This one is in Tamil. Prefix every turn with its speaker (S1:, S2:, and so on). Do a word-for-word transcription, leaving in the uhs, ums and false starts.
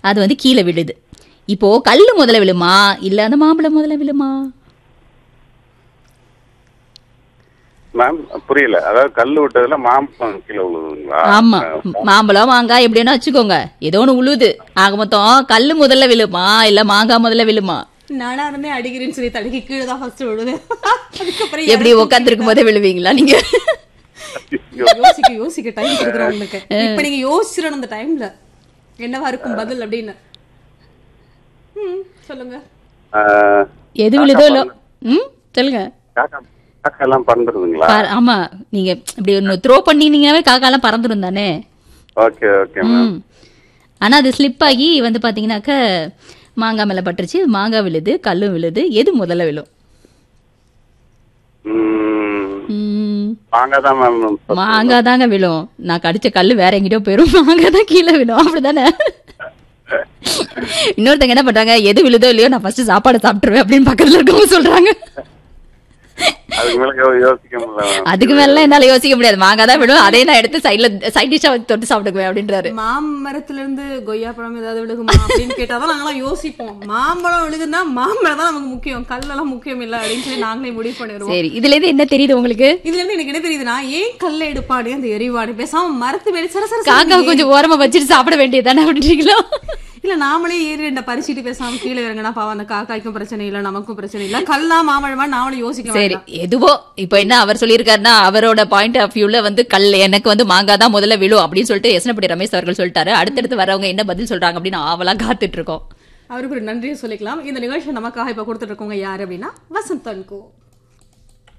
S1: அது வந்து கீழே விழுது. இப்போ கல் முதல்ல விழுமா இல்ல அந்த மாம்பழம் முதல்ல விழுமா?
S2: மேம் புரியல. அதாவது கல் விட்டதுல மாம்பழம் கீழே விழுதுங்களா?
S1: ஆமா, மாம்பழம் மாங்காய் எப்படின்னா வச்சுக்கோங்க, ஏதோ ஒண்ணு உழுது. ஆக மொத்தம் கல்லு முதல்ல விழுமா இல்ல மாங்காய் முதல்ல விழுமா?
S3: நானா இருந்தே அடிக்கிறேன்னு சொல்லி தடுக்கி கீழே தான் ஃபர்ஸ்ட் விழுது. அதுக்கப்புறம்
S1: எப்படி உட்காந்துருக்கும் போதே விழுவீங்களா நீங்க?
S3: யோசிக்க யோசிக்க டைம் கொடுக்குறோம் உங்களுக்கு. இப்ப நீங்க யோசிச்சிடணும் அந்த டைம்ல என்னவா இருக்கும் பதில் அப்படின்னு. ம் சொல்லுங்க.
S1: எது விழுதோ இல்ல. ம் சொல்லுங்க.
S2: காக்கா எல்லாம் பறந்துருதுங்களா?
S1: ஆமா, நீங்க இப்படி ஒன்னு த்ரோ பண்ணீங்கன்னாவே காக்கா எல்லாம் பறந்துரும் தானே.
S2: Okay okay ma'am.
S1: ஆனா அது ஸ்லிப் ஆகி வந்து பாத்தீங்கன்னாக்க மாங்காய் மேல பட்டுருச்சு. மாங்காய் விழுது, கல்லும் விழுது. எது முதல்ல விழும்?
S2: மாங்காய் தான் மேம்.
S1: மாங்காய் தாங்க விழும். நான் கடிச்ச கல்லு வேற எங்கிட்டோ போயிரும், மாங்காய் தான் கீழே விழும். அப்படிதானே? இன்னொருத்தங்க என்ன பண்றாங்க, எது விழுதோ இல்லையோ நான் ஃபர்ஸ்ட் சாப்பாடு சாப்பிட்டுருவேன் அப்படின்னு பக்கத்துல இருக்கவங்க சொல்றாங்க. அதுக்கு மேல என்னால யோசிக்க முடியாது. மாங்காய் தான் விடும், அதே நான் எடுத்து சைட்ல சைட் டிஷ்ஷா தொட்டு சாப்பிட்டுக்குவேன் அப்படின்றாரு.
S3: மாமரத்துல இருந்து கொய்யா பழம் ஏதாவது விழுகுமா அப்படின்னு கேட்டாதான் நாங்களாம் யோசிப்போம். மாம்பழம் விழுகுன்னா மாம்பழம் தான் நமக்கு முக்கியம், கல்லெல்லாம் முக்கியம் இல்ல அப்படின்னு சொல்லி நாங்களே முடிவு பண்ணிடுவோம்.
S1: சரி, இதுல இருந்து என்ன தெரியுது உங்களுக்கு?
S3: இதுல இருந்து எனக்கு என்ன தெரியுதுன்னா, ஏன் கல்ல எடுப்பாடு அந்த எரிவாடு பேசாம மரத்து மேல சரசர
S1: காக்கா கொஞ்சம் ஓரமா வச்சுட்டு சாப்பிட வேண்டியதானே அப்படின்றீங்களா?
S3: இல்ல நாமளே ஏறி ரெண்ட பறிச்சுட்டு பேசாம கீழே இறங்கினா பாவம் அந்த காக்காய்க்கும் பிரச்சனை இல்ல, நமக்கும் பிரச்சனை இல்ல. கல்லா மாமழமா நாமளும் யோசிக்க.
S1: சரி, எதுவோ இப்ப என்ன அவர் சொல்லியிருக்காருன்னா, அவரோட பாயிண்ட் ஆஃப் வியூல வந்து கல் எனக்கு வந்து மாங்காய் தான் முதல்ல விழும் அப்படின்னு சொல்லிட்டு எஸ்னப்படி ரமேஷ் அவர்கள் சொல்லிட்டாரு. அடுத்தடுத்து வரவங்க என்ன பதில் சொல்றாங்க அப்படின்னு ஆவலா காத்துட்டு இருக்கோம்.
S3: அவருக்கு ஒரு நன்றியை சொல்லிக்கலாம். இந்த நிகழ்ச்சி நமக்காக இப்ப கொடுத்துட்டு இருக்கவங்க யாரு அப்படின்னா வசந்த் அன்கோ.